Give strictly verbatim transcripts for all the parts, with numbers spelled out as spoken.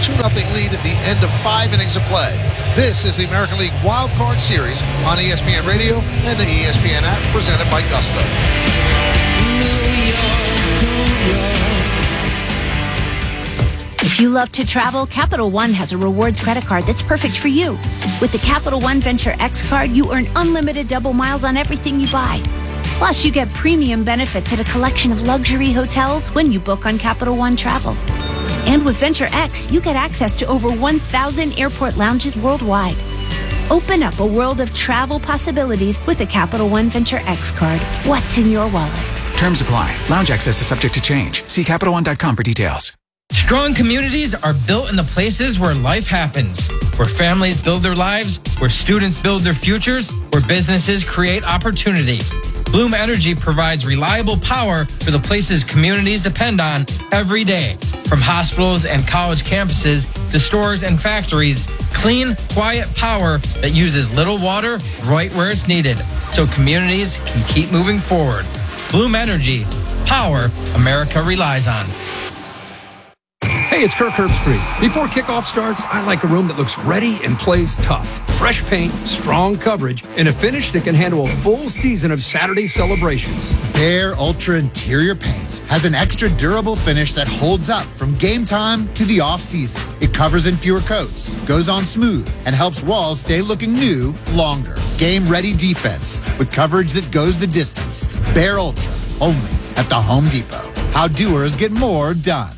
two nothing lead at the end of five innings of play. This is the American League Wild Card Series on E S P N Radio and the E S P N app, presented by Gusto. If you love to travel, Capital One has a rewards credit card that's perfect for you. With the Capital One Venture X card, you earn unlimited double miles on everything you buy. Plus, you get premium benefits at a collection of luxury hotels when you book on Capital One Travel. And with Venture X, you get access to over one thousand airport lounges worldwide. Open up a world of travel possibilities with the Capital One Venture X card. What's in your wallet? Terms apply. Lounge access is subject to change. See Capital One dot com for details. Strong communities are built in the places where life happens, where families build their lives, where students build their futures, where businesses create opportunity. Bloom Energy provides reliable power for the places communities depend on every day. From hospitals and college campuses to stores and factories, clean, quiet power that uses little water right where it's needed, so communities can keep moving forward. Bloom Energy, power America relies on. Hey, it's Kirk Herbstreit. Before kickoff starts, I like a room that looks ready and plays tough. Fresh paint, strong coverage, and a finish that can handle a full season of Saturday celebrations. Behr Ultra Interior Paint has an extra durable finish that holds up from game time to the off-season. It covers in fewer coats, goes on smooth, and helps walls stay looking new longer. Game-ready defense with coverage that goes the distance. Behr Ultra, only at the Home Depot. How doers get more done.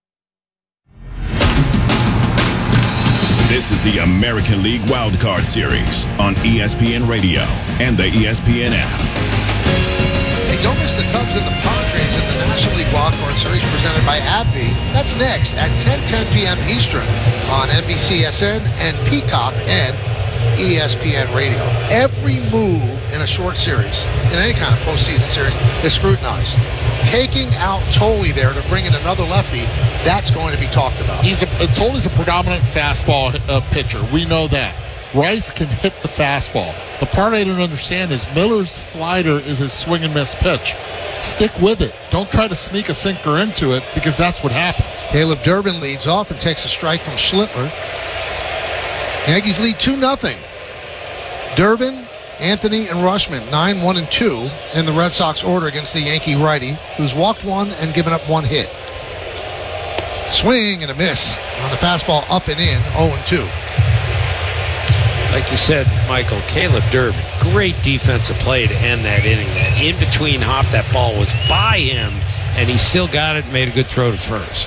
This is the American League Wild Card Series on E S P N Radio and the E S P N app. Hey, don't miss the Cubs and the Padres in the National League Wild Card Series presented by AbbVie. That's next at ten ten p.m. Eastern on N B C S N and Peacock and E S P N Radio. Every move in a short series, in any kind of postseason series, is scrutinized. Taking out Tolley there to bring in another lefty, that's going to be talked about. He's a, Tolley's a predominant fastball uh, pitcher. We know that. Rice can hit the fastball. The part I don't understand is Miller's slider is his swing and miss pitch. Stick with it. Don't try to sneak a sinker into it, because that's what happens. Caleb Durbin leads off and takes a strike from Schlittler. Yankees lead two nothing. Durbin, Anthony, and Rushman, nine one and two in the Red Sox order against the Yankee righty, who's walked one and given up one hit. Swing and a miss on the fastball, up and in, oh and two. Like you said, Michael, Caleb Durbin, great defensive play to end that inning. That in-between hop, that ball was by him, and he still got it and made a good throw to first.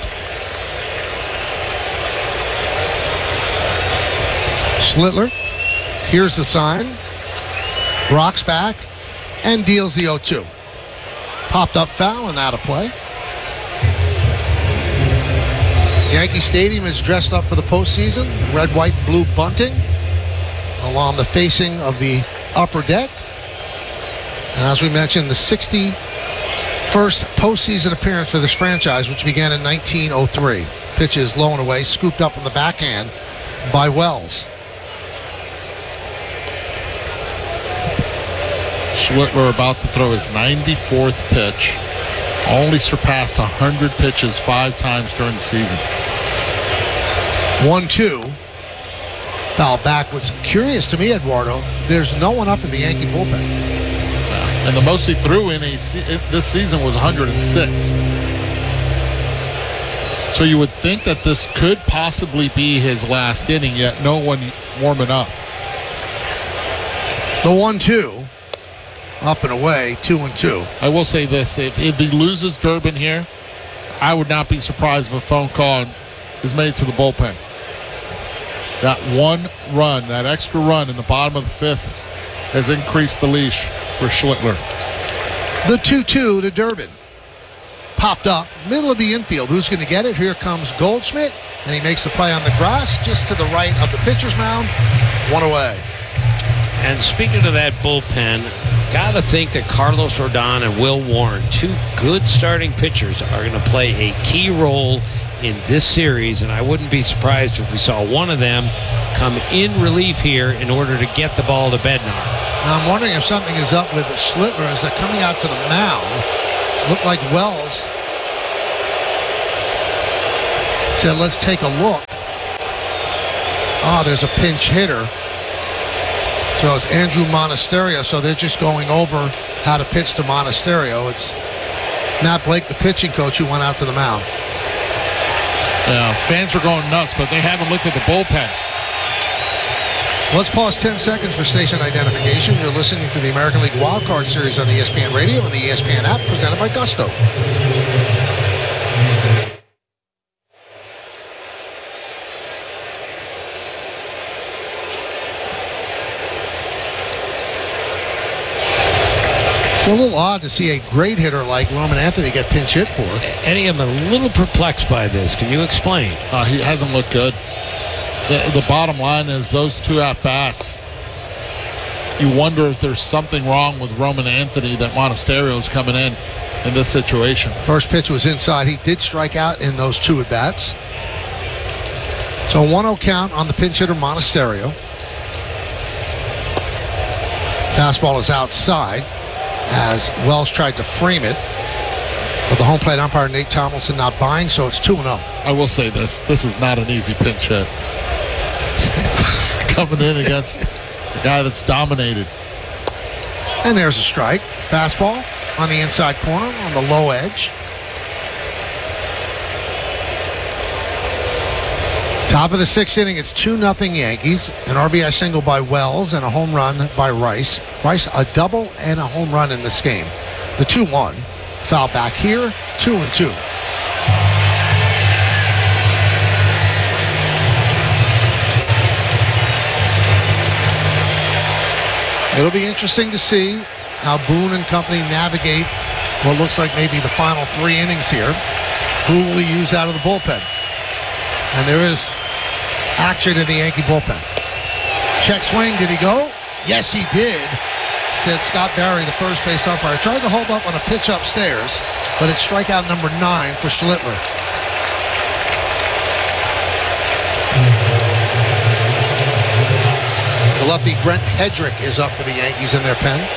Schlittler, here's the sign. Rocks back and deals the oh two. Popped up foul and out of play. Yankee Stadium is dressed up for the postseason. Red, white, and blue bunting along the facing of the upper deck. And as we mentioned, the sixty-first postseason appearance for this franchise, which began in nineteen oh three. Pitch is low and away, scooped up on the backhand by Wells. Schlittler about to throw his ninety-fourth pitch. Only surpassed one hundred pitches five times during the season. one two. Foul back. What's curious to me, Eduardo, there's no one up in the Yankee bullpen. Yeah. And the most he threw in a se- this season was one hundred six. So you would think that this could possibly be his last inning, yet no one warming up. The one two. Up and away, two and two. I will say this, if, if he loses Durbin here, I would not be surprised if a phone call is made to the bullpen. That one run, that extra run in the bottom of the fifth has increased the leash for Schlittler. The two two to Durbin. Popped up, middle of the infield. Who's going to get it? Here comes Goldschmidt, and he makes the play on the grass just to the right of the pitcher's mound. One away. And speaking of that bullpen, got to think that Carlos Rodon and Will Warren, two good starting pitchers, are going to play a key role in this series, and I wouldn't be surprised if we saw one of them come in relief here in order to get the ball to Bednar. Now I'm wondering if something is up with Schlittler as they're coming out to the mound. Looked like Wells said, let's take a look. Oh, there's a pinch hitter. So it's Andrew Monasterio. So they're just going over how to pitch to Monasterio. It's Matt Blake, the pitching coach, who went out to the mound. Yeah, fans are going nuts, but they haven't looked at the bullpen. Let's pause ten seconds for station identification. You're listening to the American League Wildcard Series on the E S P N Radio and the E S P N app, presented by Gusto. It's a little odd to see a great hitter like Roman Anthony get pinch hit for. Eddie, I'm a little perplexed by this. Can you explain? Uh, he hasn't looked good. The, the bottom line is those two at-bats, you wonder if there's something wrong with Roman Anthony that Monasterio's coming in in this situation. First pitch was inside. He did strike out in those two at-bats. So one oh count on the pinch hitter Monasterio. Fastball is outside as Wells tried to frame it. But the home plate umpire, Nate Tomlinson, not buying, so it's two and oh. I will say this. This is not an easy pinch hit. Coming in against a guy that's dominated. And there's a strike. Fastball on the inside corner on the low edge. Top of the sixth inning, it's two nothing Yankees. An R B I single by Wells and a home run by Rice. Rice, a double and a home run in this game. The two one. Foul back here, two and two. It'll be interesting to see how Boone and company navigate what looks like maybe the final three innings here. Who will he use out of the bullpen? And there is action in the Yankee bullpen. Check swing, did he go? Yes, he did, said Scott Barry, the first base umpire. Tried to hold up on a pitch upstairs, but it's strikeout number nine for Schlittler. The lefty Brent Hedrick is up for the Yankees in their pen.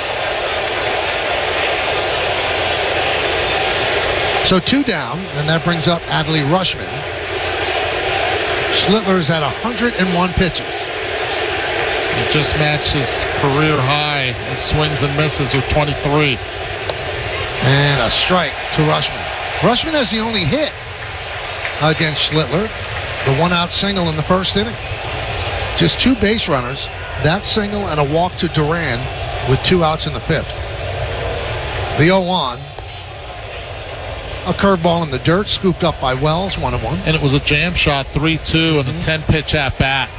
So two down, and that brings up Adley Rutschman. Schlittler's had one hundred one pitches. He just matched his career high in swings and misses with twenty-three. And a strike to Rutschman. Rutschman has the only hit against Schlittler. The one-out single in the first inning. Just two base runners. That single and a walk to Duran with two outs in the fifth. The oh one. A curveball in the dirt, scooped up by Wells, one and one. And it was a jam shot, three two, and a ten-pitch at-bat.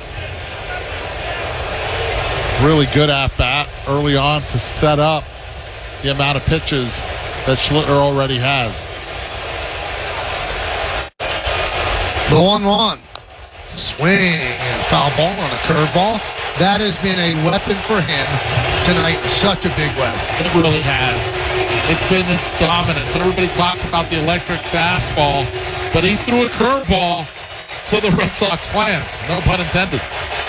Really good at-bat early on to set up the amount of pitches that Schlittler already has. The one one. Swing and foul ball on a curveball. That has been a weapon for him tonight. Such a big weapon. It really has. It's been its dominance. Everybody talks about the electric fastball, but he threw a curveball to the Red Sox fans. No pun intended.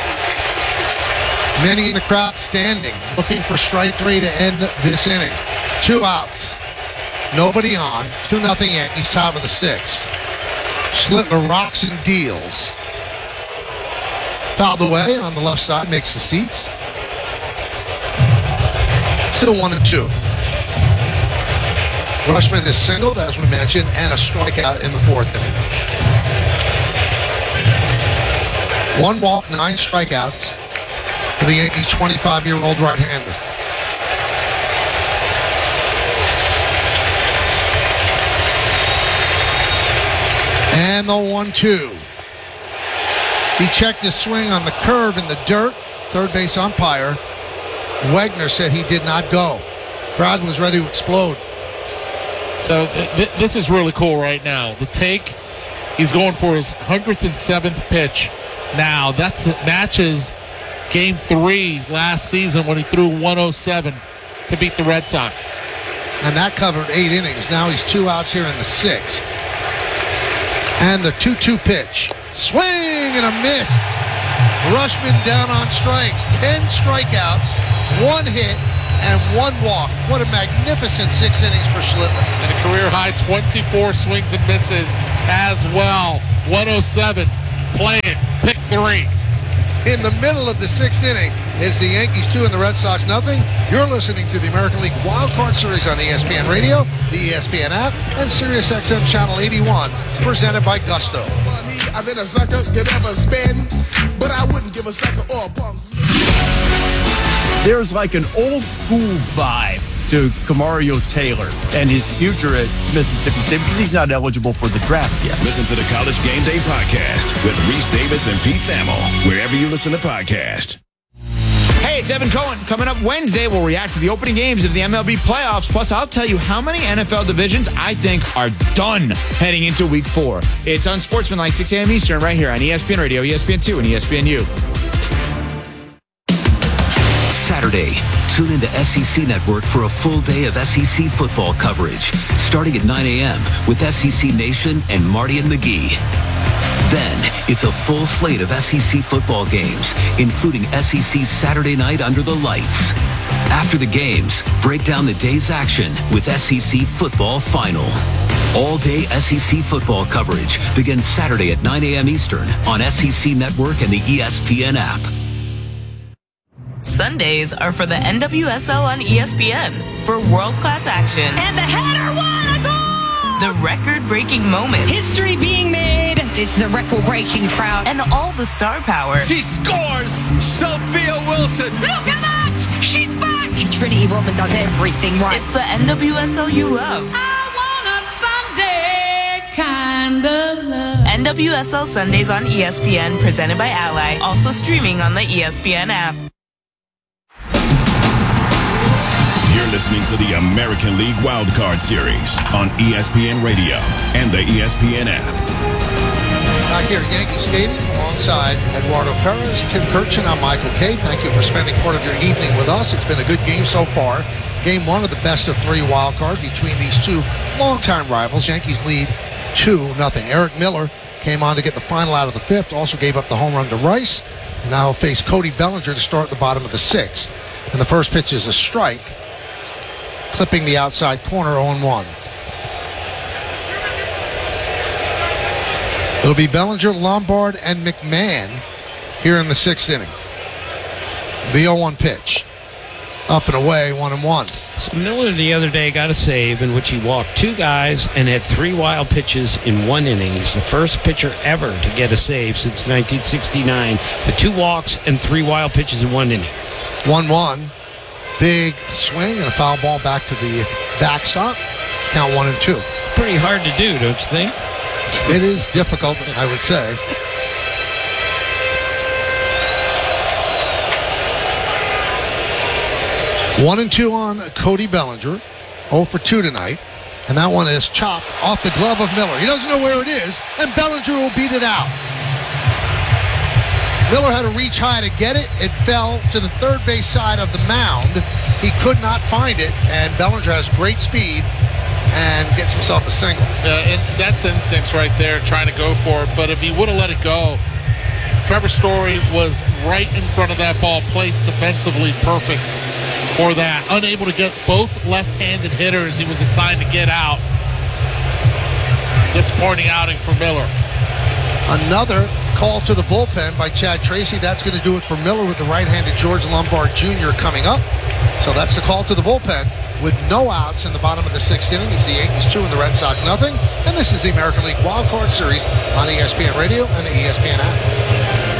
Many in the crowd standing, looking for strike three to end this inning. Two outs. Nobody on. two nothing Yankees, top of the sixth. Schlittler rocks and deals. Fouled away on the left side, makes the seats. Still one and two. Rutschman is singled, as we mentioned, and a strikeout in the fourth inning. One walk, nine strikeouts for the Yankees' twenty-five-year-old right-hander. And the one two. He checked his swing on the curve in the dirt. Third base umpire Wegner said he did not go. Crowd was ready to explode. So th- th- this is really cool right now. The take, he's going for his one hundred seventh pitch. Now that's that matches game three last season when he threw one oh seven to beat the Red Sox. And that covered eight innings. Now he's two outs here in the sixth. And the two two pitch. Swing and a miss. Rutschman down on strikes. Ten strikeouts, one hit, and one walk. What a magnificent six innings for Schlittler. And a career-high twenty-four swings and misses as well. one oh seven. Play it. Pick three. in the middle of the sixth inning. It's the Yankees two and the Red Sox nothing. You're listening to the American League Wild Card Series on E S P N Radio, the E S P N app, and Sirius X M Channel eighty-one, presented by Gusto. I've been a sucker could ever spend, but I wouldn't give a sucker or a punk. There's like an old school vibe to Kamario Taylor and his future at Mississippi State because he's not eligible for the draft yet. Listen to the College Game Day podcast with Reese Davis and Pete Thamel, wherever you listen to podcasts. Hey, it's Evan Cohen. Coming up Wednesday, we'll react to the opening games of the M L B playoffs. Plus, I'll tell you how many N F L divisions I think are done heading into week four. It's Unsportsmanlike, six a.m. Eastern, right here on E S P N Radio, E S P N two, and E S P N U. Saturday, tune into S E C Network for a full day of S E C football coverage, starting at nine a.m. with S E C Nation and Marty and McGee. Then, it's a full slate of S E C football games, including S E C Saturday Night Under the Lights. After the games, break down the day's action with S E C Football Final. All-day S E C football coverage begins Saturday at nine a.m. Eastern on S E C Network and the E S P N app. Sundays are for the N W S L on E S P N for world-class action. And the header won a goal! The record-breaking moments. History being made. It's the record-breaking crowd. And all the star power. She scores! Sophia Wilson! Look at that! She's back! Trinity Rodman does everything right. It's the N W S L you love. I want a Sunday kind of love. N W S L Sundays on E S P N, presented by Ally. Also streaming on the E S P N app. You're listening to the American League Wild Card Series on E S P N Radio and the E S P N app. Back here at Yankee Stadium, alongside Eduardo Perez, Tim Kirchin, I'm Michael Kay. Thank you for spending part of your evening with us. It's been a good game so far. Game one of the best of three wild card between these two longtime rivals. Yankees lead two nothing. Eric Miller came on to get the final out of the fifth, also gave up the home run to Rice, and now he'll face Cody Bellinger to start the bottom of the sixth. And the first pitch is a strike, clipping the outside corner, oh and one. It'll be Bellinger, Lombard, and McMahon here in the sixth inning. The oh one pitch. Up and away, one and one. So Miller the other day got a save in which he walked two guys and had three wild pitches in one inning. He's the first pitcher ever to get a save since nineteen sixty-nine. The two walks and three wild pitches in one inning. one one. Big swing and a foul ball back to the backstop. Count one and two. It's pretty hard to do, don't you think? It is difficult, I would say. One and two on Cody Bellinger. oh for two tonight. And that one is chopped off the glove of Miller. He doesn't know where it is, and Bellinger will beat it out. Miller had to reach high to get it. It fell to the third base side of the mound. He could not find it, and Bellinger has great speed and gets himself a single. Yeah, and that's instincts right there, trying to go for it. But if he would have let it go, Trevor Story was right in front of that ball, placed defensively perfect for that. Unable to get both left-handed hitters he was assigned to get out. Disappointing outing for Miller. Another call to the bullpen by Chad Tracy. That's going to do it for Miller with the right-handed George Lombard Junior coming up. So that's the call to the bullpen. With no outs in the bottom of the sixth inning, it's the Yankees two and the Red Sox nothing. And this is the American League Wild Card Series on E S P N Radio and the E S P N app.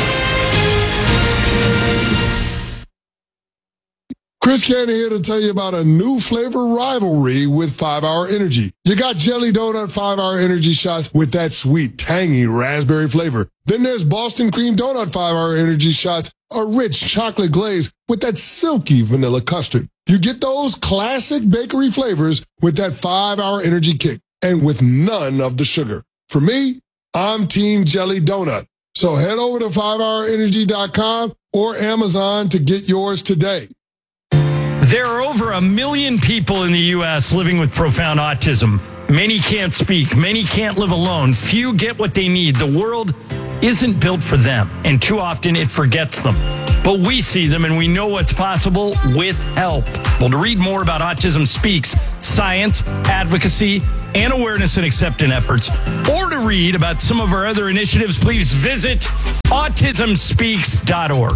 Chris Cannon here to tell you about a new flavor rivalry with five hour Energy. You got Jelly Donut five hour Energy shots with that sweet, tangy raspberry flavor. Then there's Boston Cream Donut five hour Energy shots, a rich chocolate glaze with that silky vanilla custard. You get those classic bakery flavors with that five hour Energy kick and with none of the sugar. For me, I'm Team Jelly Donut. So head over to five hour energy dot com or Amazon to get yours today. There are over a million people in the U S living with profound autism. Many can't speak. Many can't live alone. Few get what they need. The world isn't built for them, and too often it forgets them. But we see them, and we know what's possible with help. Well, to read more about Autism Speaks, science, advocacy, and awareness and acceptance efforts, or to read about some of our other initiatives, please visit autism speaks dot org.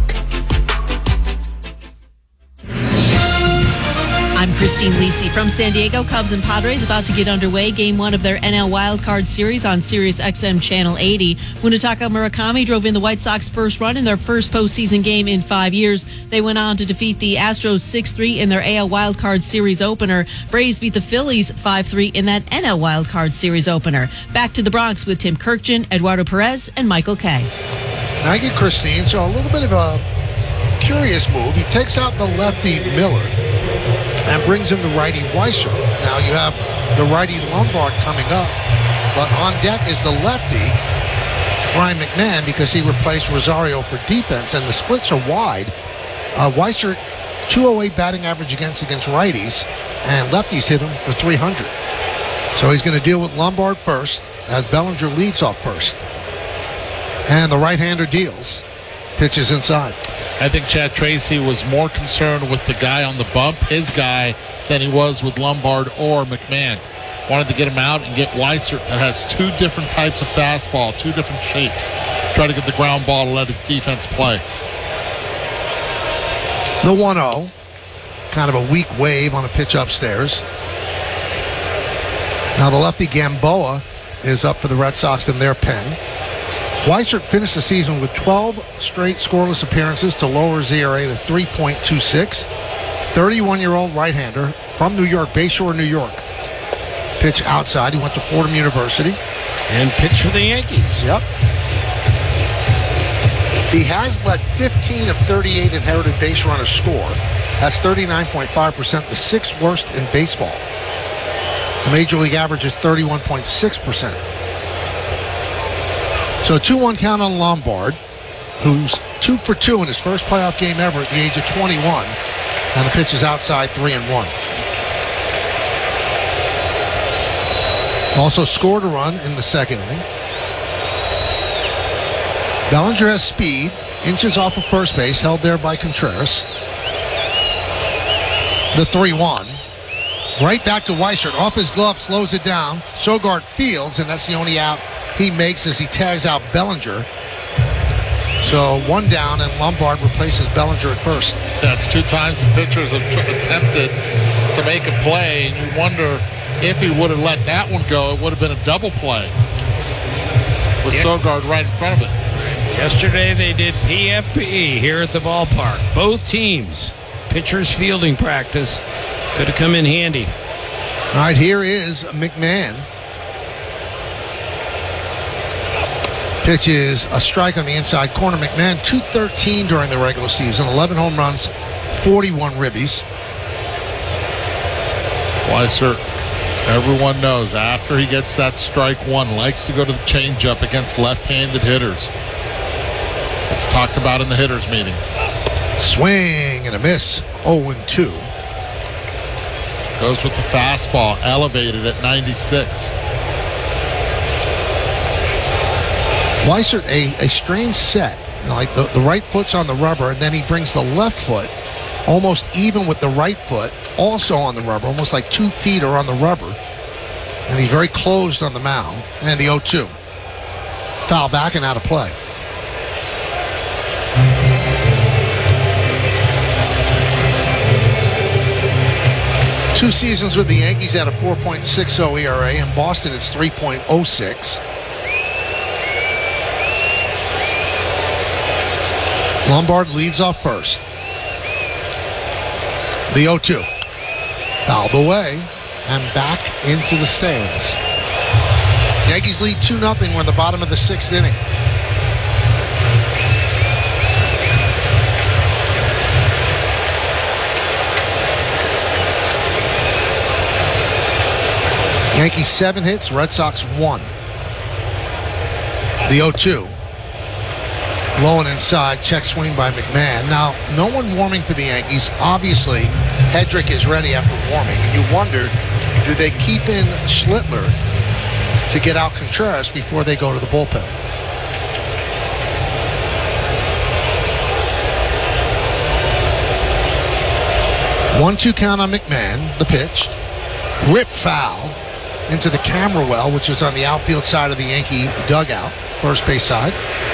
I'm Christine Lisi from San Diego. Cubs and Padres about to get underway. Game one of their N L Wildcard Series on Sirius X M Channel eighty. Munetaka Murakami drove in the White Sox first run in their first postseason game in five years. They went on to defeat the Astros six three in their A L Wildcard Series opener. Braves beat the Phillies five three in that N L Wildcard Series opener. Back to the Bronx with Tim Kirkjian, Eduardo Perez, and Michael Kay. Thank you, Christine. So a little bit of a curious move. He takes out the lefty Miller and brings in the righty Weissert. Now you have the righty Lombard coming up, but on deck is the lefty Brian McMahon because he replaced Rosario for defense, and the splits are wide. Uh, Weissert, two oh eight batting average against against righties, and lefties hit him for three hundred. So he's going to deal with Lombard first, as Bellinger leads off first. And the right-hander deals. Pitches inside. I think Chad Tracy was more concerned with the guy on the bump, his guy, than he was with Lombard or McMahon. Wanted to get him out and get Weissert that has two different types of fastball, two different shapes. Try to get the ground ball to let its defense play. The one oh. Kind of a weak wave on a pitch upstairs. Now the lefty Gamboa is up for the Red Sox in their pen. Weissert finished the season with twelve straight scoreless appearances to lower his E R A to three point two six. thirty-one-year-old right-hander from New York, Bayshore, New York. Pitch outside. He went to Fordham University. And pitch for the Yankees. Yep. He has let fifteen of thirty-eight inherited base runners score. That's thirty-nine point five percent, the sixth worst in baseball. The major league average is thirty-one point six percent. So two one count on Lombard, who's two for two in his first playoff game ever at the age of twenty-one. And the pitch is outside, three and one. Also scored a run in the second inning. Bellinger has speed, inches off of first base, held there by Contreras. The three one. Right back to Weissert. Off his glove, slows it down. Sogard fields, and that's the only out he makes as he tags out Bellinger. So one down, and Lombard replaces Bellinger at first. That's two times the pitchers have tr- attempted to make a play, and you wonder if he would have let that one go, it would have been a double play with yeah. Sogard right in front of it. Yesterday they did P F P E here at the ballpark. Both teams, pitchers fielding practice, could have come in handy. All right, here is McMahon. Pitch is a strike on the inside corner. McMahon, two thirteen during the regular season, eleven home runs, forty-one ribbies. Weissert, everyone knows, after he gets that strike one, likes to go to the changeup against left-handed hitters. It's talked about in the hitters meeting. Swing and a miss, oh and two. Goes with the fastball, elevated at ninety-six. Weissert, a, a strange set. Like the, the right foot's on the rubber, and then he brings the left foot almost even with the right foot, also on the rubber, almost like two feet are on the rubber. And he's very closed on the mound. And the oh two. Foul back and out of play. Two seasons with the Yankees at a four point six oh E R A. In Boston, it's three point oh six. Lombard leads off first. The oh two. Fouled away and back into the stands. Yankees lead two nothing. We're in the bottom of the sixth inning. Yankees seven hits, Red Sox one. The oh two. Low and inside, check swing by McMahon. Now, no one warming for the Yankees. Obviously, Hedrick is ready after warming. And you wonder, do they keep in Schlittler to get out Contreras before they go to the bullpen? one two count on McMahon, the pitch. Rip foul. into the camera well, which is on the outfield side of the Yankee dugout, first base side.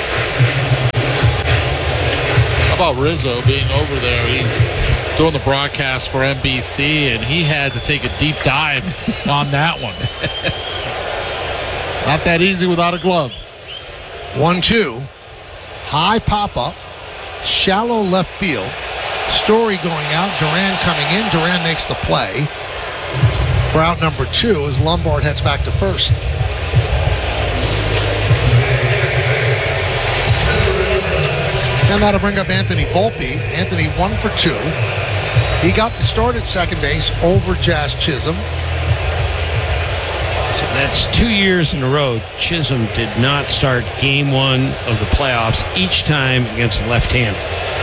How about Rizzo being over there? He's doing the broadcast for N B C, and he had to take a deep dive on that one. Not that easy without a glove. one two. High pop-up. Shallow left field. Story going out. Duran coming in. Duran makes the play for out number two as Lombard heads back to first. And that'll bring up Anthony Volpe. Anthony one for two. He got the start at second base over Jazz Chisholm. So that's two years in a row. Chisholm did not start game one of the playoffs each time against a left-hander.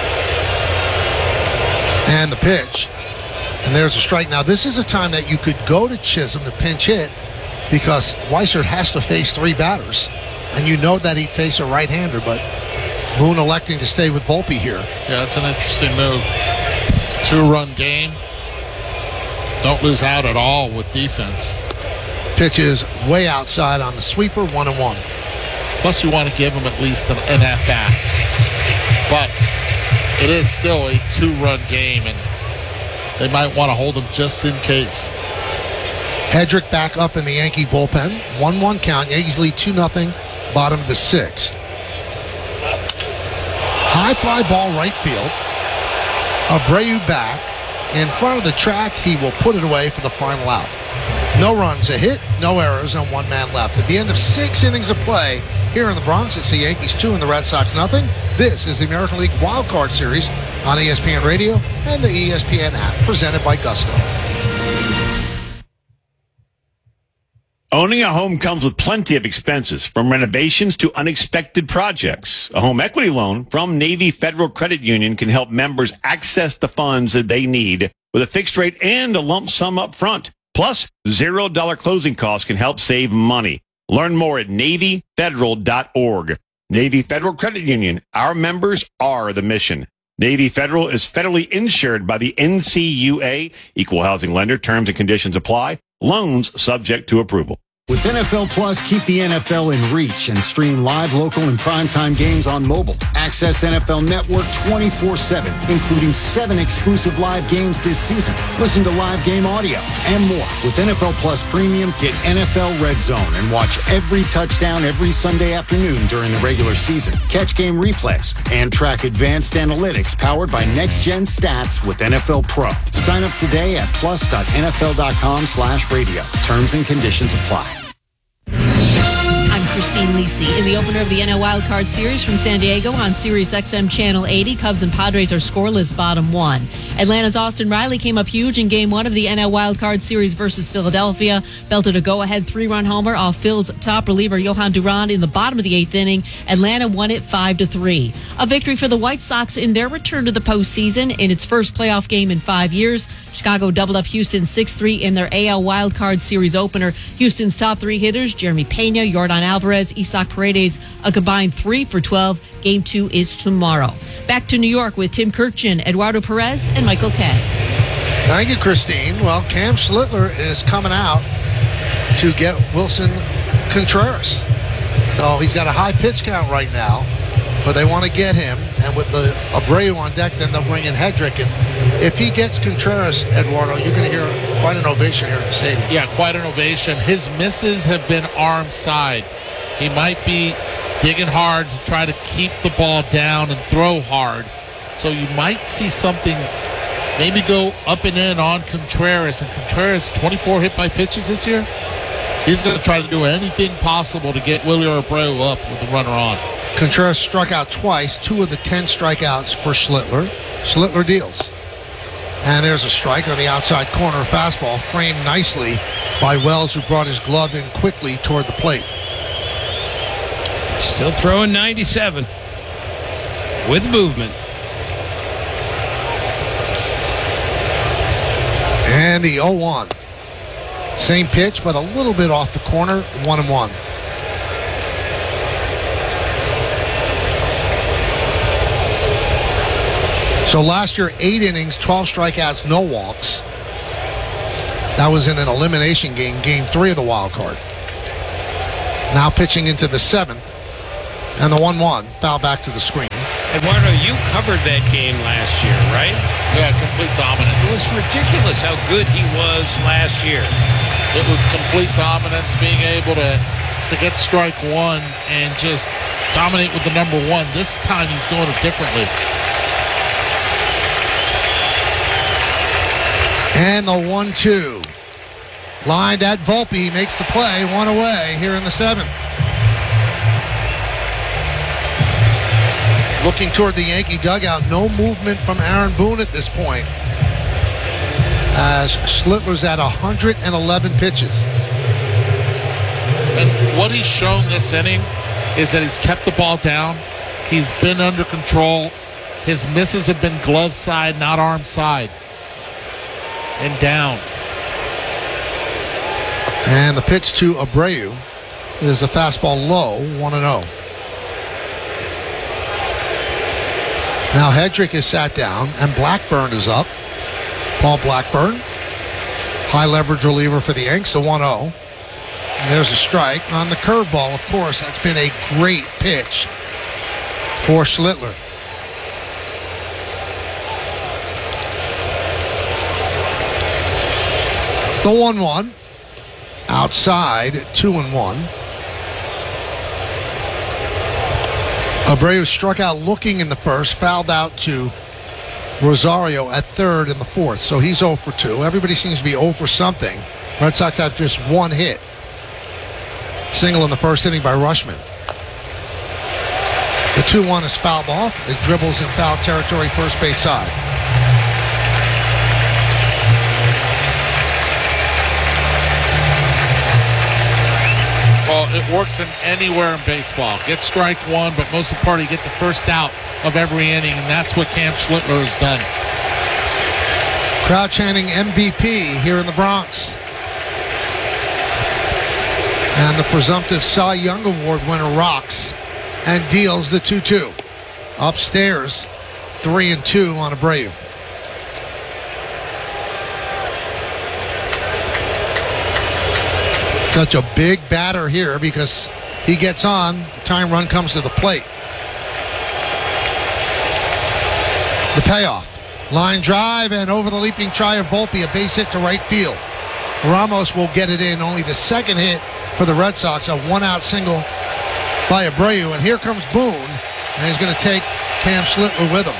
And the pitch. And there's a strike. Now, this is a time that you could go to Chisholm to pinch hit because Weissert has to face three batters. And you know that he'd face a right-hander, but Boone electing to stay with Volpe here. Yeah, that's an interesting move. Two-run game. Don't lose out at all with defense. Pitch is way outside on the sweeper, one and one. Plus, you want to give him at least an, an at-bat. But it is still a two-run game, and they might want to hold him just in case. Hedrick back up in the Yankee bullpen. one one count. Yankees lead two nothing. Bottom of the sixth. High fly ball right field. Abreu back. In front of the track, he will put it away for the final out. No runs, a hit, no errors, and one man left. At the end of six innings of play here in the Bronx, it's the Yankees two and the Red Sox nothing. This is the American League Wild Card Series on E S P N Radio and the E S P N app, presented by Gusto. Owning a home comes with plenty of expenses, from renovations to unexpected projects. A home equity loan from Navy Federal Credit Union can help members access the funds that they need with a fixed rate and a lump sum up front. Plus, zero dollar closing costs can help save money. Learn more at Navy Federal dot org. Navy Federal Credit Union. Our members are the mission. Navy Federal is federally insured by the N C U A. Equal housing lender. Terms and conditions apply. Loans subject to approval. With N F L Plus, keep the N F L in reach and stream live, local, and primetime games on mobile. Access N F L Network twenty-four seven, including seven exclusive live games this season. Listen to live game audio and more. With N F L Plus Premium, get N F L Red Zone and watch every touchdown every Sunday afternoon during the regular season. Catch game replays and track advanced analytics powered by Next Gen Stats with N F L Pro. Sign up today at plus dot N F L dot com slash radio. Terms and conditions apply. I'm Christine Lisi. In the opener of the N L Wild Card Series from San Diego on Sirius X M Channel eighty, Cubs and Padres are scoreless, bottom one. Atlanta's Austin Riley came up huge in Game one of the N L Wild Card Series versus Philadelphia. Belted a go-ahead three-run homer off Phil's top reliever Johan Duran in the bottom of the eighth inning. Atlanta won it five to three. A victory for the White Sox in their return to the postseason in its first playoff game in five years. Chicago doubled up Houston six three in their A L Wild Card Series opener. Houston's top three hitters, Jeremy Pena, Yordan Alvarez, Isaac Paredes, a combined three for twelve. Game two is tomorrow. Back to New York with Tim Kirkjian, Eduardo Perez, and Michael Kay. Thank you, Christine. Well, Cam Schlittler is coming out to get Wilson Contreras. So he's got a high pitch count right now, but they want to get him. And with the Abreu on deck, then they'll bring in Hedrick. And if he gets Contreras, Eduardo, you're going to hear quite an ovation here at the stadium. Yeah, quite an ovation. His misses have been arm side. He might be digging hard to try to keep the ball down and throw hard. So you might see something maybe go up and in on Contreras. And Contreras, twenty-four hit by pitches this year. He's going to try to do anything possible to get Willie Abreu up with the runner on. Contreras struck out twice, two of the ten strikeouts for Schlittler. Schlittler deals. And there's a strike on the outside corner fastball, framed nicely by Wells, who brought his glove in quickly toward the plate. Still throwing ninety-seven with movement. And the oh one. Same pitch, but a little bit off the corner, one and one. So last year, eight innings, twelve strikeouts, no walks. That was in an elimination game, game three of the wild card. Now pitching into the seventh, and the one one foul back to the screen. Eduardo, you covered that game last year, right? Yeah, complete dominance. It was ridiculous how good he was last year. It was complete dominance, being able to, to get strike one and just dominate with the number one. This time he's doing it differently. And the one two. Lined at Volpe, makes the play, one away here in the seventh. Looking toward the Yankee dugout, no movement from Aaron Boone at this point, as Schlittler's at one hundred eleven pitches. And what he's shown this inning is that he's kept the ball down. He's been under control. His misses have been glove side, not arm side. And down. And the pitch to Abreu is a fastball low, one and oh. Now Hedrick is sat down, and Blackburn is up. Paul Blackburn, high leverage reliever for the Yanks, a one oh. And there's a strike on the curveball, of course. That's been a great pitch for Schlittler. The one one. Outside, two and one. Abreu struck out looking in the first, fouled out to Rosario at third in the fourth. So he's oh for two. Everybody seems to be oh for something. Red Sox have just one hit. Single in the first inning by Rushman. The two one is fouled off. It dribbles in foul territory, first base side. Well, it works in anywhere in baseball. Get strike one, but most of the part, you get the first out of every inning, and that's what Cam Schlittler has done. Crowd chanting M V P here in the Bronx. And the presumptive Cy Young Award winner rocks and deals the two two. Upstairs, three and two on Abreu. Such a big batter here because he gets on, time run comes to the plate. The payoff. Line drive and over the leaping try of Volpe, a base hit to right field. Ramos will get it in, only the second hit for the Red Sox, a one-out single by Abreu. And here comes Boone, and he's going to take Cam Schlittler with him.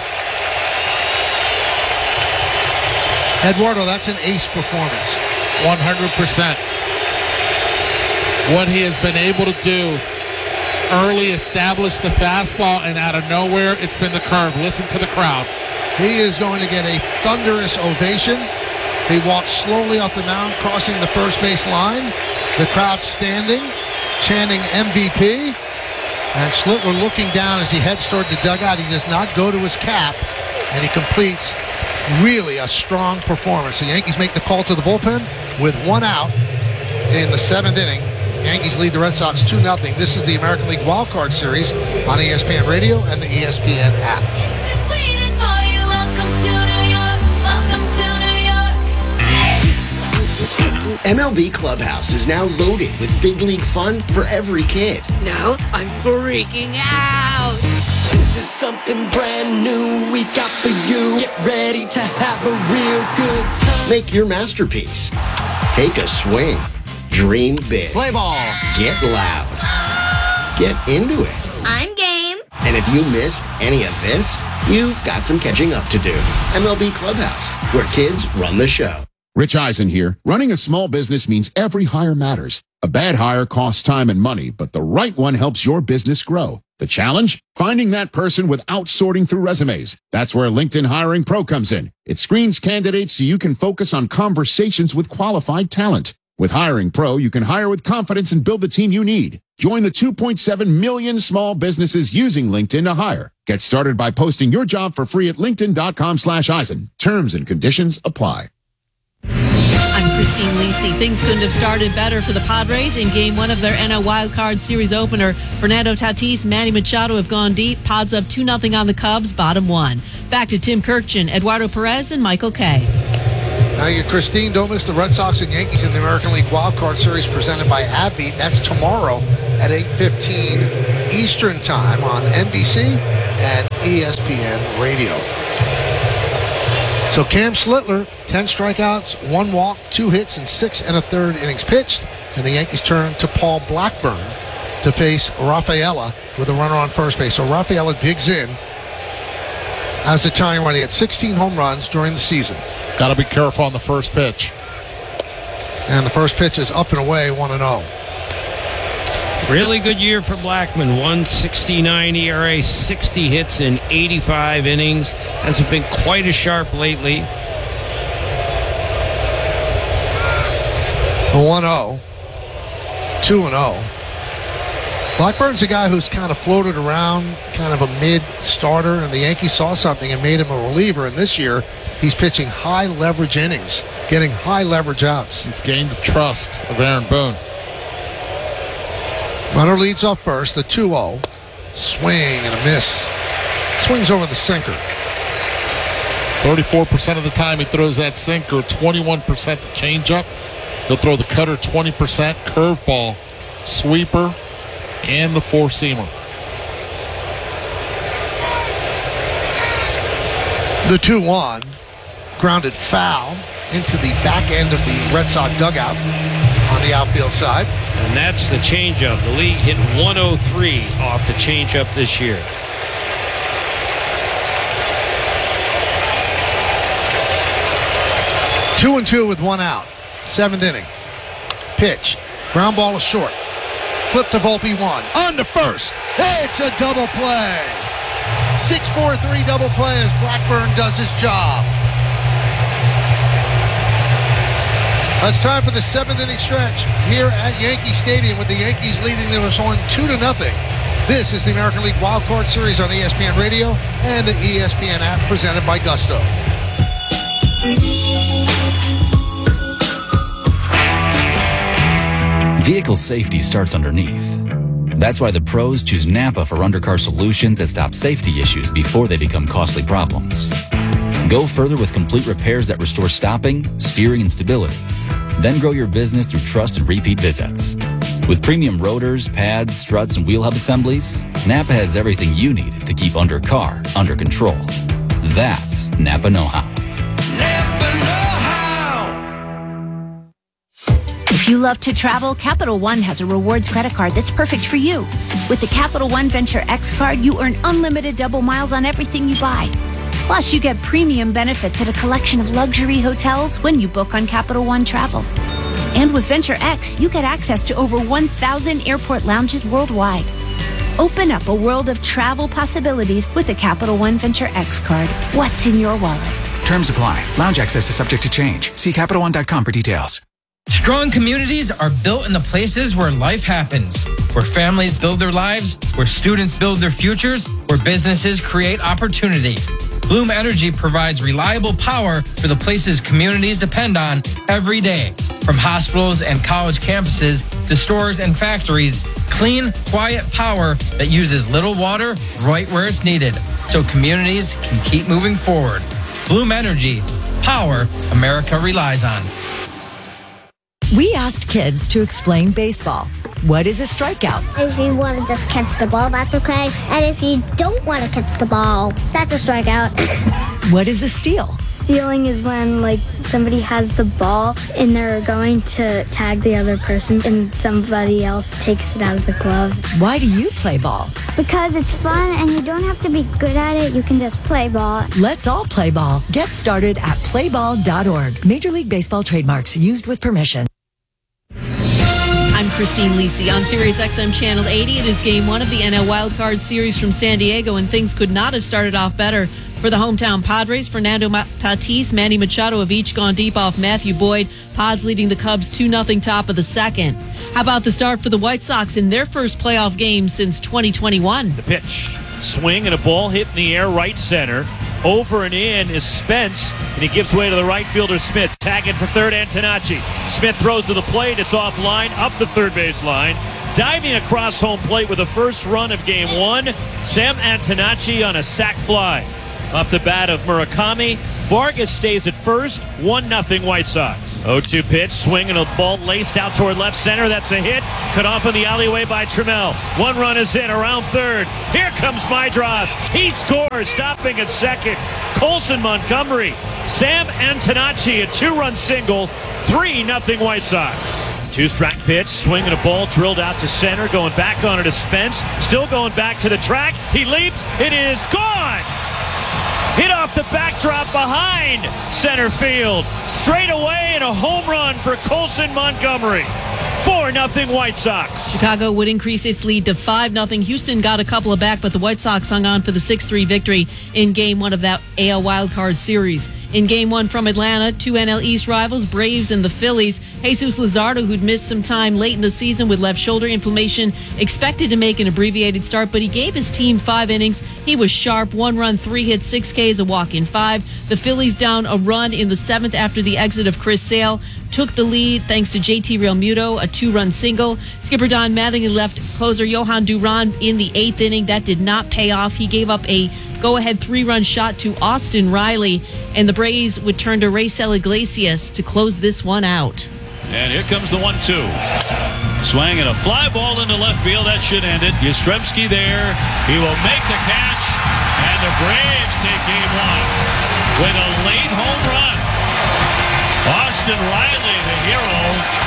Eduardo, that's an ace performance. one hundred percent. What he has been able to do, early establish the fastball, and out of nowhere, it's been the curve. Listen to the crowd. He is going to get a thunderous ovation. He walks slowly off the mound, crossing the first base line. The crowd standing, chanting M V P. And Schlittler looking down as he heads toward the dugout. He does not go to his cap, and he completes really a strong performance. The Yankees make the call to the bullpen with one out in the seventh inning. Yankees lead the Red Sox two nothing. This is the American League Wild Card Series on E S P N Radio and the E S P N app. M L B Clubhouse is now loaded with big league fun for every kid. Now I'm freaking out. This is something brand new we got for you. Get ready to have a real good time. Make your masterpiece. Take a swing. Dream big. Play ball. Get loud. Get into it. I'm game. And if you missed any of this, you've got some catching up to do. M L B Clubhouse, where kids run the show. Rich Eisen here. Running a small business means every hire matters. A bad hire costs time and money, but the right one helps your business grow. The challenge? Finding that person without sorting through resumes. That's where LinkedIn Hiring Pro comes in. It screens candidates so you can focus on conversations with qualified talent. With Hiring Pro, you can hire with confidence and build the team you need. Join the two point seven million small businesses using LinkedIn to hire. Get started by posting your job for free at linkedin.com slash Eisen. Terms and conditions apply. I'm Christine Lisi. Things couldn't have started better for the Padres in game one of their N L Wild Card Series opener. Fernando Tatis, Manny Machado have gone deep. Pods up two nothing on the Cubs, bottom one. Back to Tim Kirkjian, Eduardo Perez, and Michael Kay. Now your Christine, don't miss the Red Sox and Yankees in the American League Wild Card Series presented by AbbVie. That's tomorrow at eight fifteen Eastern Time on N B C and E S P N Radio. So Cam Slittler, ten strikeouts, one walk, two hits, and six and a third innings pitched. And the Yankees turn to Paul Blackburn to face Rafaela with a runner on first base. So Rafaela digs in as the Italian runner. He had sixteen home runs during the season. Got to be careful on the first pitch. And the first pitch is up and away, one and oh. Really good year for Blackman. one sixty-nine E R A, sixty hits in eighty-five innings. Hasn't been quite as sharp lately. one oh. two and oh. Blackburn's a guy who's kind of floated around, kind of a mid-starter, and the Yankees saw something and made him a reliever. And this year, he's pitching high-leverage innings, getting high-leverage outs. He's gained the trust of Aaron Boone. Runner leads off first, the two oh. Swing and a miss. Swings over the sinker. thirty-four percent of the time he throws that sinker, twenty-one percent the changeup. He'll throw the cutter twenty percent, curveball, sweeper, and the four-seamer. The two one, grounded foul into the back end of the Red Sox dugout on the outfield side. And that's the changeup. The league hit one oh three off the changeup this year. Two and two with one out. Seventh inning. Pitch. Ground ball is short. Flip to Volpe one. On to first. It's a double play. six four three double play as Blackburn does his job. It's time for the seventh inning stretch here at Yankee Stadium with the Yankees leading them on two to nothing. This is the American League Wild Card Series on E S P N Radio and the E S P N app presented by Gusto. Vehicle safety starts underneath. That's why the pros choose Napa for undercar solutions that stop safety issues before they become costly problems. Go further with complete repairs that restore stopping, steering, and stability. Then grow your business through trust and repeat visits. With premium rotors, pads, struts, and wheel hub assemblies, Napa has everything you need to keep undercar under control. That's Napa know-how. If you love to travel, Capital One has a rewards credit card that's perfect for you. With the Capital One Venture X card, you earn unlimited double miles on everything you buy. Plus, you get premium benefits at a collection of luxury hotels when you book on Capital One Travel. And with Venture X, you get access to over one thousand airport lounges worldwide. Open up a world of travel possibilities with the Capital One Venture X card. What's in your wallet? Terms apply. Lounge access is subject to change. See Capital One dot com for details. Strong communities are built in the places where life happens, where families build their lives, where students build their futures, where businesses create opportunity. Bloom Energy provides reliable power for the places communities depend on every day. From hospitals and college campuses to stores and factories, clean, quiet power that uses little water right where it's needed so communities can keep moving forward. Bloom Energy, power America relies on. We asked kids to explain baseball. What is a strikeout? If you want to just catch the ball, that's okay. And if you don't want to catch the ball, that's a strikeout. What is a steal? Stealing is when, like, somebody has the ball and they're going to tag the other person and somebody else takes it out of the glove. Why do you play ball? Because it's fun and you don't have to be good at it. You can just play ball. Let's all play ball. Get started at play ball dot org. Major League Baseball trademarks used with permission. I'm Christine Lisi on Sirius X M Channel eighty. It is game one of the N L Wild Card Series from San Diego, and things could not have started off better for the hometown Padres. Fernando Tatis, Manny Machado have each gone deep off Matthew Boyd. Pods leading the Cubs two nothing top of the second. How about the start for the White Sox in their first playoff game since twenty twenty-one? The pitch. Swing and a ball hit in the air right center. Over and in is Spence, and he gives way to the right fielder Smith. Tagging for third, Antonacci. Smith throws to the plate. It's offline, up the third base line. Diving across home plate with the first run of game one, Sam Antonacci on a sac fly. Off the bat of Murakami. Vargas stays at first, one nothing White Sox. oh two pitch, swing and a ball laced out toward left center. That's a hit. Cut off in the alleyway by Trammell. One run is in around third. Here comes Meidroth. He scores, stopping at second. Colson Montgomery. Sam Antonacci, a two-run single. three nothing White Sox. Two-strike pitch, swing and a ball drilled out to center. Going back on it is Spence. Still going back to the track. He leaps. It is gone. Hit off the backdrop behind center field. Straight away and a home run for Colson Montgomery. four nothing White Sox. Chicago would increase its lead to five nothing. Houston got a couple of back, but the White Sox hung on for the six three victory in game one of that A L wildcard series. In game one from Atlanta, two N L East rivals, Braves and the Phillies. Jesus Luzardo, who'd missed some time late in the season with left shoulder inflammation, expected to make an abbreviated start, but he gave his team five innings. He was sharp, one run, three hits, six Ks, a walk in five. The Phillies down a run in the seventh after the exit of Chris Sale. Took the lead thanks to J T Realmuto, a two-run single. Skipper Don Mattingly left closer Johan Duran in the eighth inning. That did not pay off. He gave up a go-ahead three-run shot to Austin Riley, and the Braves would turn to Raisel Iglesias to close this one out. And here comes the one two. Swing and a fly ball into left field. That should end it. Yastrzemski there. He will make the catch, and the Braves take game one with a late home run. Austin Riley, the hero.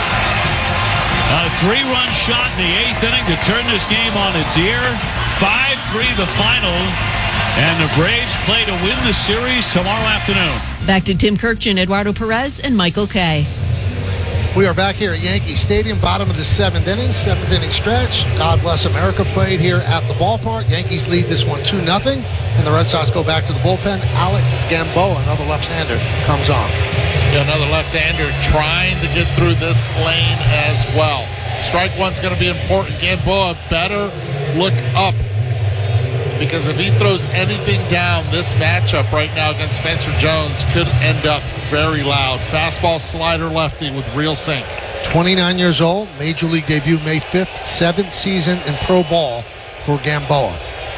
A three-run shot in the eighth inning to turn this game on its ear. five three the final. And the Braves play to win the series tomorrow afternoon. Back to Tim Kirkjian, Eduardo Perez, and Michael Kay. We are back here at Yankee Stadium, bottom of the seventh inning, seventh inning stretch. God Bless America played here at the ballpark. Yankees lead this one two nothing, and the Red Sox go back to the bullpen. Alec Gamboa, another left-hander, comes on. Yeah, another left-hander trying to get through this lane as well. Strike one's going to be important. Gamboa better look up, because if he throws anything down, this matchup right now against Spencer Jones could end up very loud. Fastball, slider, lefty with real sink. twenty-nine years old, Major League debut May fifth, seventh season in pro ball for Gamboa.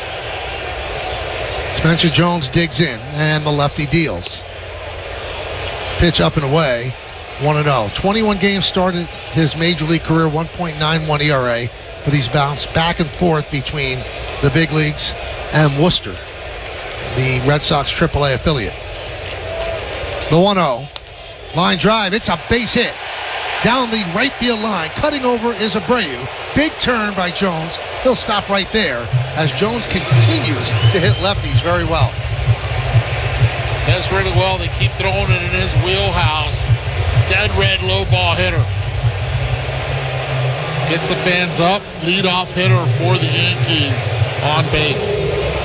Spencer Jones digs in, and the lefty deals. Pitch up and away, one and oh. twenty-one games started his Major League career, one point nine one E R A, but he's bounced back and forth between the big leagues and Worcester, the Red Sox triple A affiliate. The one oh. Line drive. It's a base hit. Down the right field line. Cutting over is Abreu. Big turn by Jones. He'll stop right there as Jones continues to hit lefties very well. Does really well. They keep throwing it in his wheelhouse. Dead red low ball hitter. Gets the fans up. Leadoff hitter for the Yankees on base.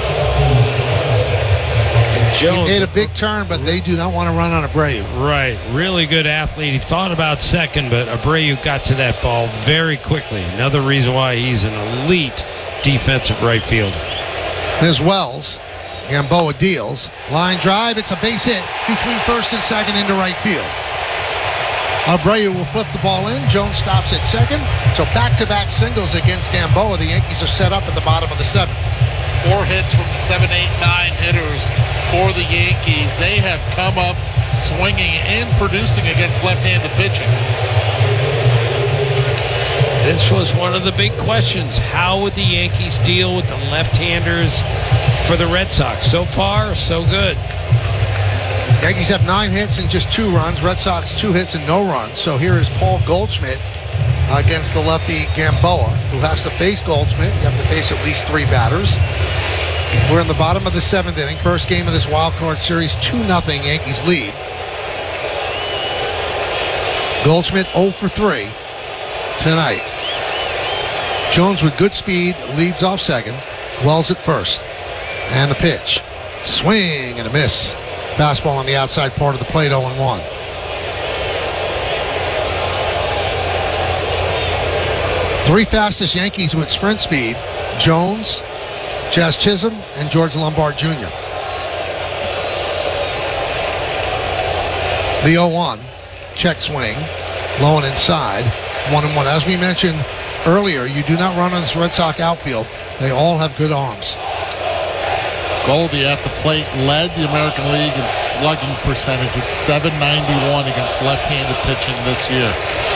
Jones, he made a big turn, but they do not want to run on Abreu. Right. Really good athlete. He thought about second, but Abreu got to that ball very quickly. Another reason why he's an elite defensive right fielder. Here's Wells. Gamboa deals. Line drive. It's a base hit between first and second into right field. Abreu will flip the ball in. Jones stops at second. So back-to-back singles against Gamboa. The Yankees are set up at the bottom of the seventh. Four hits from the seven, eight, nine hitters for the Yankees. They have come up swinging and producing against left-handed pitching. This was one of the big questions. How would the Yankees deal with the left-handers for the Red Sox? So far, so good. Yankees have nine hits and just two runs. Red Sox two hits and no runs. So here is Paul Goldschmidt against the lefty Gamboa, who has to face Goldschmidt. You have to face at least three batters. We're in the bottom of the seventh inning. First game of this wild card series, two nothing Yankees lead. Goldschmidt oh for three tonight. Jones with good speed leads off second. Wells at first. And the pitch. Swing and a miss. Fastball on the outside part of the plate, oh and one. Three fastest Yankees with sprint speed: Jones, Jazz Chisholm, and George Lombard Junior The oh one, check swing, low and inside, one and one. As we mentioned earlier, you do not run on this Red Sox outfield. They all have good arms. Goldie at the plate led the American League in slugging percentage at seven ninety-one against left-handed pitching this year.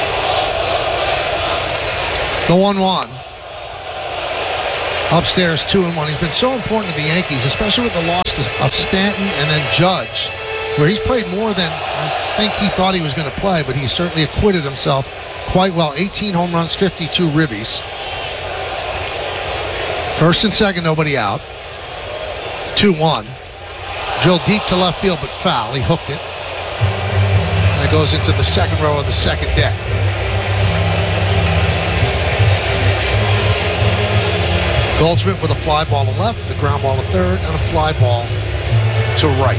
The one one. Upstairs, two and one. He's been so important to the Yankees, especially with the loss of Stanton and then Judge, where he's played more than I think he thought he was going to play, but he certainly acquitted himself quite well. eighteen home runs, fifty-two ribbies. First and second, nobody out. two one. Drilled deep to left field, but foul. He hooked it. And it goes into the second row of the second deck. Goldschmidt with a fly ball to left, a ground ball to third, and a fly ball to right.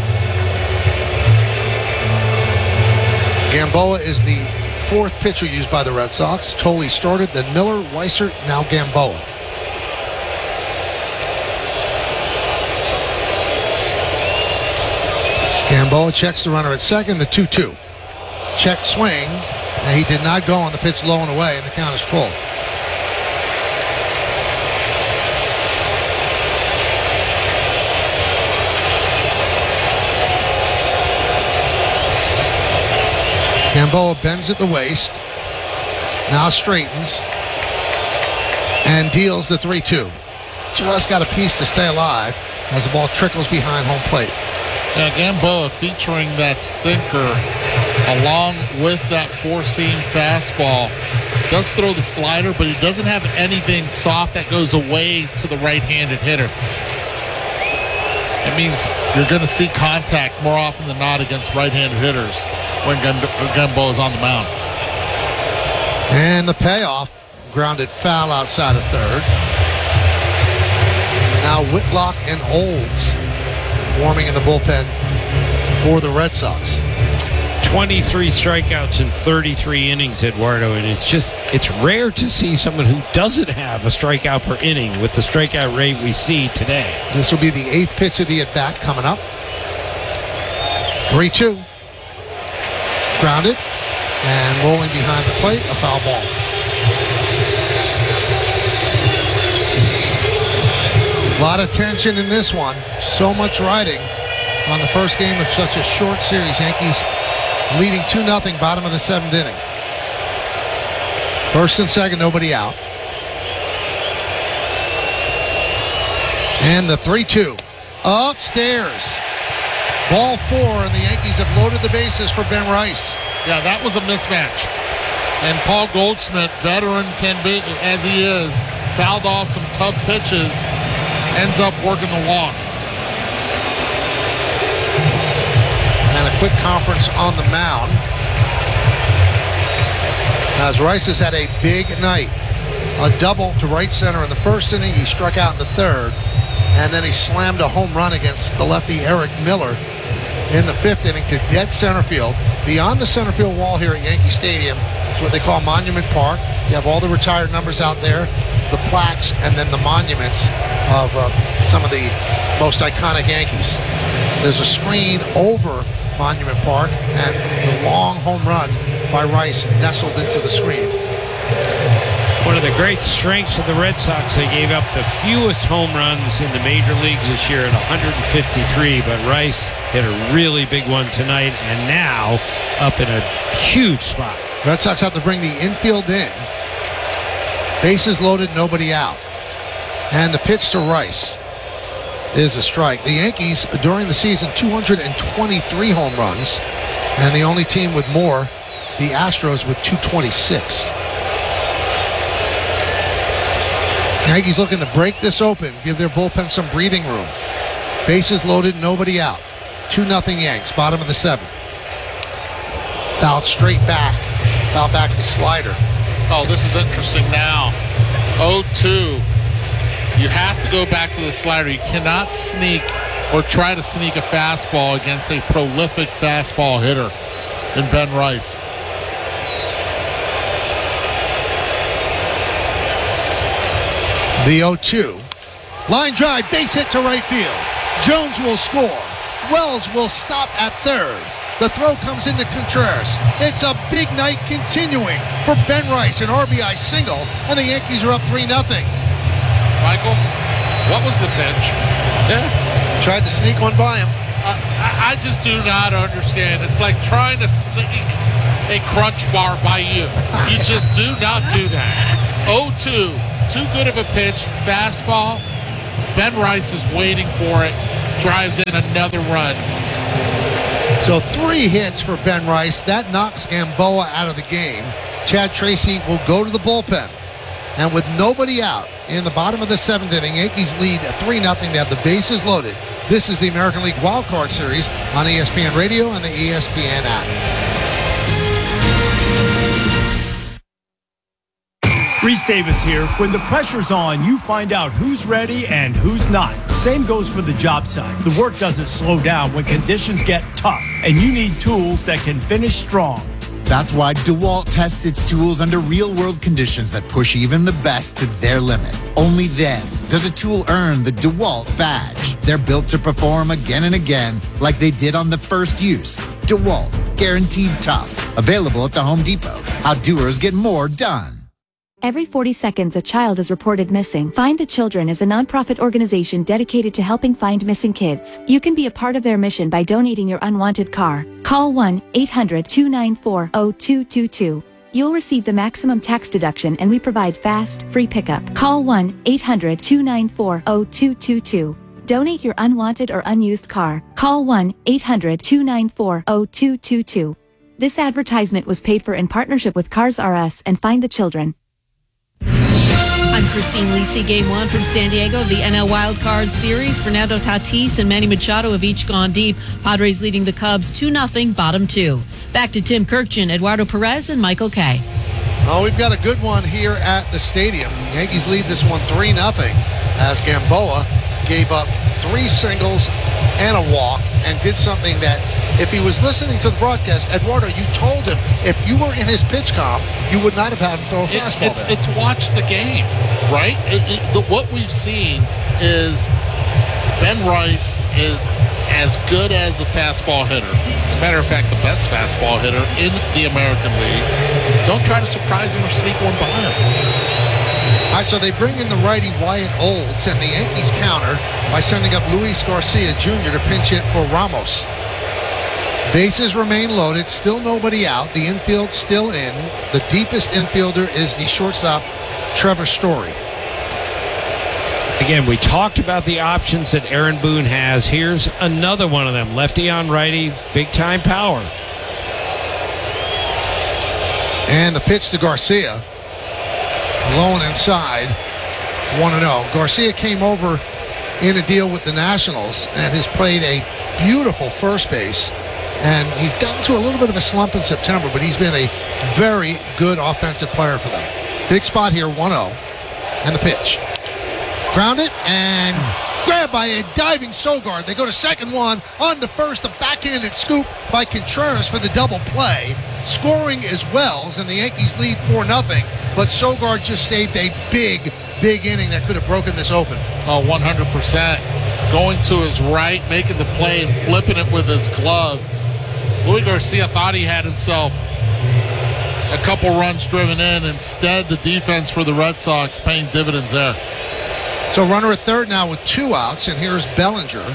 Gamboa is the fourth pitcher used by the Red Sox. Tolley started, then Miller, Weissert, now Gamboa. Gamboa checks the runner at second, the two two. Check swing, and he did not go on the pitch low and away, and the count is full. Gamboa bends at the waist, now straightens, and deals the three two. Just got a piece to stay alive as the ball trickles behind home plate. Yeah, Gamboa featuring that sinker along with that four-seam fastball. Does throw the slider, but he doesn't have anything soft that goes away to the right-handed hitter. It means you're going to see contact more often than not against right-handed hitters when Gamboa is on the mound. And the payoff, grounded foul outside of third. Now Whitlock and Olds warming in the bullpen for the Red Sox. twenty-three strikeouts in thirty-three innings, Eduardo, and it's just, it's rare to see someone who doesn't have a strikeout per inning with the strikeout rate we see today. This will be the eighth pitch of the at-bat coming up. three two. Grounded and rolling behind the plate, a foul ball. A lot of tension in this one. So much riding on the first game of such a short series. Yankees leading two nothing, bottom of the seventh inning. First and second, nobody out. And the three two. Upstairs. Ball four, and the Yankees have loaded the bases for Ben Rice. Yeah, that was a mismatch. And Paul Goldschmidt, veteran can be as he is, fouled off some tough pitches, ends up working the walk. And a quick conference on the mound. As Rice has had a big night. A double to right center in the first inning. He struck out in the third. And then he slammed a home run against the lefty Eric Miller in the fifth inning to dead center field. Beyond the center field wall here at Yankee Stadium, it's what they call Monument Park. You have all the retired numbers out there, the plaques, and then the monuments of uh, some of the most iconic Yankees. There's a screen over Monument Park, and the long home run by Rice nestled into the screen. One of the great strengths of the Red Sox, they gave up the fewest home runs in the major leagues this year at one hundred fifty-three, but Rice hit a really big one tonight and now up in a huge spot. Red Sox have to bring the infield in. Bases loaded, nobody out. And the pitch to Rice is a strike. The Yankees, during the season, two hundred twenty-three home runs, and the only team with more, the Astros, with two twenty-six. Yankees looking to break this open, give their bullpen some breathing room. Bases loaded, nobody out. two nothing Yanks, bottom of the seventh. Fouled straight back. Foul back to slider. Oh, this is interesting now. oh two. You have to go back to the slider. You cannot sneak or try to sneak a fastball against a prolific fastball hitter in Ben Rice. The oh two. Line drive, base hit to right field. Jones will score. Wells will stop at third. The throw comes into Contreras. It's a big night continuing for Ben Rice, an R B I single, and the Yankees are up three nothing. Michael, what was the pitch? Yeah. Tried to sneak one by him. I, I just do not understand. It's like trying to sneak a crunch bar by you. You just do not do that. oh two, too good of a pitch, fastball. Ben Rice is waiting for it, drives in another run. So three hits for Ben Rice. That knocks Gamboa out of the game. Chad Tracy will go to the bullpen. And with nobody out in the bottom of the seventh inning, Yankees lead three nothing. They have the bases loaded. This is the American League Wild Card Series on E S P N Radio and the E S P N app. Reese Davis here. When the pressure's on, you find out who's ready and who's not. Same goes for the job site. The work doesn't slow down when conditions get tough, and you need tools that can finish strong. That's why DeWalt tests its tools under real-world conditions that push even the best to their limit. Only then does a tool earn the DeWalt badge. They're built to perform again and again like they did on the first use. DeWalt, guaranteed tough. Available at the Home Depot. How doers get more done. Every forty seconds, a child is reported missing. Find the Children is a nonprofit organization dedicated to helping find missing kids. You can be a part of their mission by donating your unwanted car. Call one eight hundred two nine four zero two two two. You'll receive the maximum tax deduction, and we provide fast, free pickup. Call one eight hundred two nine four zero two two two. Donate your unwanted or unused car. Call one eight hundred two nine four zero two two two. This advertisement was paid for in partnership with Cars R Us and Find the Children. I'm Christine Lisi. Game one from San Diego of the N L Wild Card Series. Fernando Tatis and Manny Machado have each gone deep. Padres leading the Cubs two nothing, bottom two. Back to Tim Kirkjian, Eduardo Perez, and Michael Kay. Oh, we've got a good one here at the stadium. The Yankees lead this one three nothing as Gamboa gave up three singles and a walk and did something that, if he was listening to the broadcast, Eduardo, you told him if you were in his pitch comp, you would not have had him throw a It, fastball. it's it's watch the game, right? It, it, the, what we've seen is Ben Rice is as good as a fastball hitter. As a matter of fact, the best fastball hitter in the American League. Don't try to surprise him or sneak one by him. All right, so they bring in the righty Wyatt Olds, and the Yankees counter by sending up Luis Garcia Junior to pinch hit for Ramos. Bases remain loaded, still nobody out. The infield still in. The deepest infielder is the shortstop, Trevor Story. Again, we talked about the options that Aaron Boone has. Here's another one of them. Lefty on righty, big-time power. And the pitch to Garcia. Low and inside, one and oh. Garcia came over in a deal with the Nationals and has played a beautiful first base. And he's gotten to a little bit of a slump in September, but he's been a very good offensive player for them. Big spot here, one oh. And the pitch. Ground it and grabbed by a diving Sogard. They go to second one, on to first, a backhanded scoop by Contreras for the double play. Scoring is Wells, and the Yankees lead four nothing. But Sogard just saved a big, big inning that could have broken this open. Oh, one hundred percent. Going to his right, making the play, and flipping it with his glove. Luis Garcia thought he had himself a couple runs driven in. Instead, the defense for the Red Sox paying dividends there. So runner at third now with two outs, and here's Bellinger.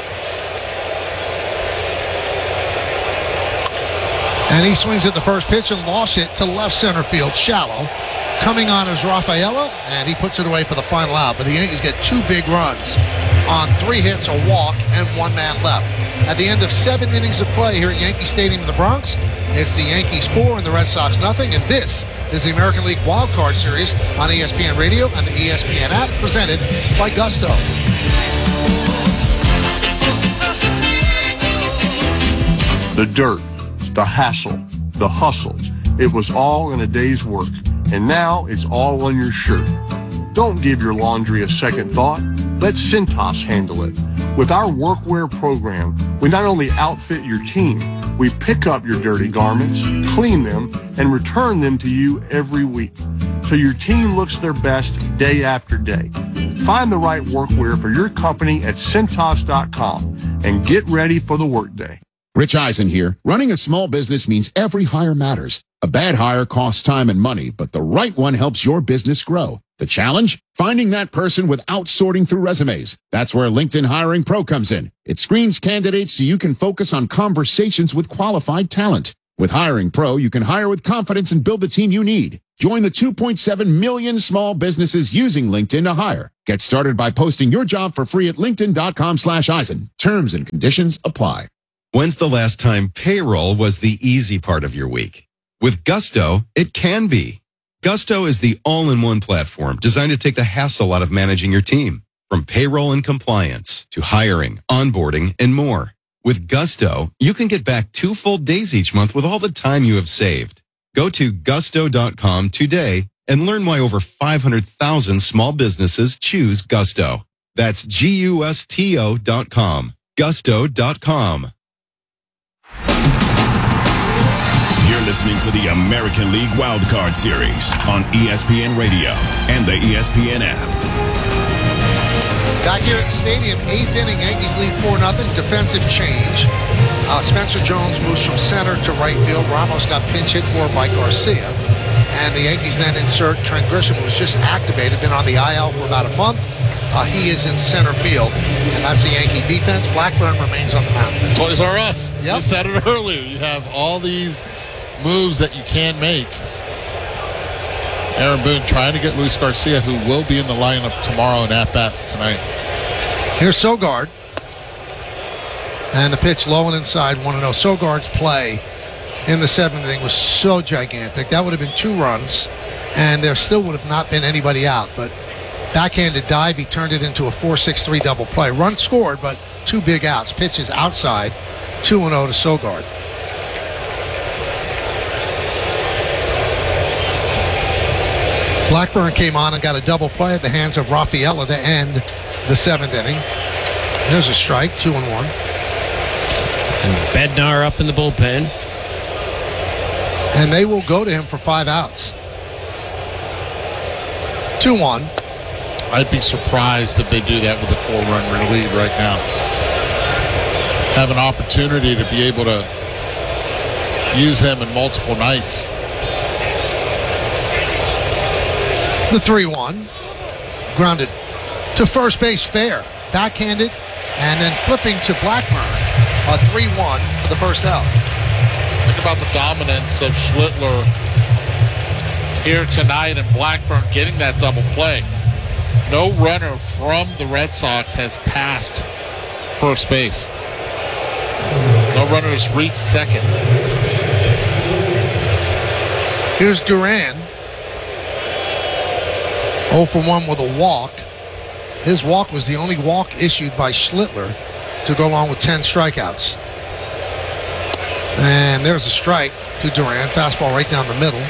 And he swings at the first pitch and lofts it to left center field, shallow. Coming on is Rafaela, and he puts it away for the final out. But the Yankees get two big runs on three hits, a walk, and one man left. At the end of seven innings of play here at Yankee Stadium in the Bronx, it's the Yankees four and the Red Sox nothing. And this is the American League Wild Card Series on E S P N Radio and the E S P N app, presented by Gusto. The dirt, the hassle, the hustle. It was all in a day's work, and now it's all on your shirt. Don't give your laundry a second thought. Let Cintas handle it. With our workwear program, we not only outfit your team, we pick up your dirty garments, clean them, and return them to you every week, so your team looks their best day after day. Find the right workwear for your company at Cintas dot com and get ready for the workday. Rich Eisen here. Running a small business means every hire matters. A bad hire costs time and money, but the right one helps your business grow. The challenge? Finding that person without sorting through resumes. That's where LinkedIn Hiring Pro comes in. It screens candidates so you can focus on conversations with qualified talent. With Hiring Pro, you can hire with confidence and build the team you need. Join the two point seven million small businesses using LinkedIn to hire. Get started by posting your job for free at linkedin.com slash Eisen. Terms and conditions apply. When's the last time payroll was the easy part of your week? With Gusto, it can be. Gusto is the all-in-one platform designed to take the hassle out of managing your team. From payroll and compliance to hiring, onboarding, and more. With Gusto, you can get back two full days each month with all the time you have saved. Go to gusto dot com today and learn why over five hundred thousand small businesses choose Gusto. That's G U S T O dot com. gusto dot com. You're listening to the American League Wildcard Series on E S P N Radio and the E S P N app. Back here at the stadium, eighth inning, Yankees lead four nothing. Defensive change. Uh, Spencer Jones moves from center to right field. Ramos got pinch hit for by Garcia. And the Yankees then insert Trent Grisham, who was just activated, been on the I L for about a month. Uh, he is in center field, and that's the Yankee defense. Blackburn remains on the mound. Toys R Us. Yep. You said it earlier. You have all these moves that you can make. Aaron Boone trying to get Luis Garcia, who will be in the lineup tomorrow and at bat tonight. Here's Sogard. And the pitch low and inside, one and oh. Sogard's play in the seventh inning was so gigantic. That would have been two runs, and there still would have not been anybody out. But backhanded dive, he turned it into a four six three double play. Run scored, but two big outs. Pitch is outside, two and oh to Sogard. Blackburn came on and got a double play at the hands of Rafaela to end the seventh inning. There's a strike, two and one. And Bednar up in the bullpen. And they will go to him for five outs. two one. I'd be surprised if they do that with a four-run lead right now. Have an opportunity to be able to use him in multiple nights. The three one. Grounded to first base fair. Backhanded and then flipping to Blackburn. A three one for the first out. Think about the dominance of Schlittler here tonight and Blackburn getting that double play. No runner from the Red Sox has passed first base. No runner has reached second. Here's Duran. oh for one with a walk. His walk was the only walk issued by Schlittler to go along with ten strikeouts. And there's a strike to Duran. Fastball right down the middle.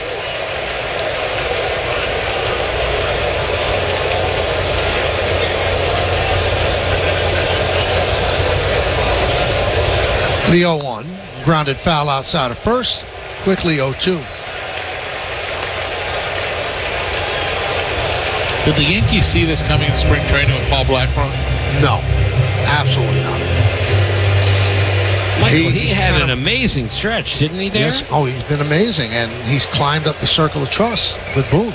The oh one. Grounded foul outside of first. Quickly oh two. Did the Yankees see this coming in spring training with Paul Blackburn? No, absolutely not. Michael, he, he had an of, amazing stretch, didn't he, there? Yes. Oh, he's been amazing, and he's climbed up the circle of trust with Boone.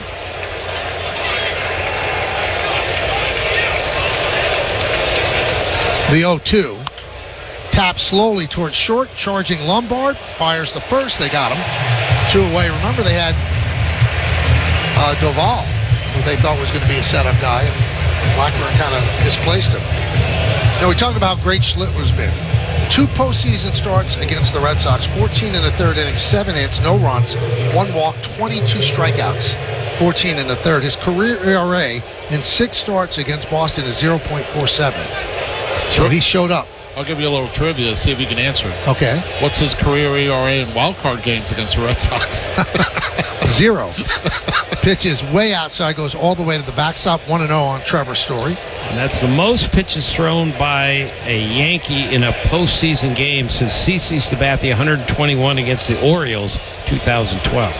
The oh two. Taps slowly towards short, charging Lombard. Fires the first. They got him. Two away. Remember, they had uh, Doval, who they thought was going to be a setup guy, and Blackburn kind of misplaced him. Now, we talked about how great Schlittler's been. Two postseason starts against the Red Sox, fourteen in the third inning, seven hits, no runs, one walk, twenty-two strikeouts, fourteen in the third. His career E R A in six starts against Boston is oh point four seven. So he showed up. I'll give you a little trivia, see if you can answer it. Okay. What's his career E R A in wild card games against the Red Sox? Zero. Pitch is way outside, goes all the way to the backstop, one and oh on Trevor Story. And that's the most pitches thrown by a Yankee in a postseason game since CeCe Sabathia, one hundred twenty-one against the Orioles, two thousand twelve.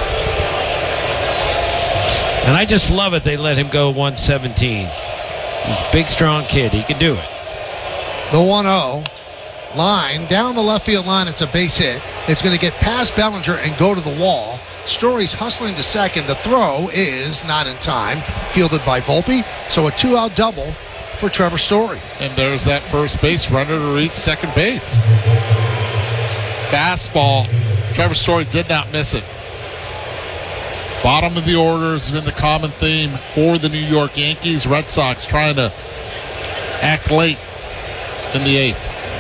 And I just love it they let him go one seventeen. He's a big, strong kid. He can do it. The one oh. Line, down the left field line, it's a base hit. It's going to get past Bellinger and go to the wall. Story's hustling to second. The throw is not in time, fielded by Volpe. So a two-out double for Trevor Story. And there's that first base runner to reach second base. Fastball. Trevor Story did not miss it. Bottom of the order has been the common theme for the New York Yankees. Red Sox trying to act late in the eighth.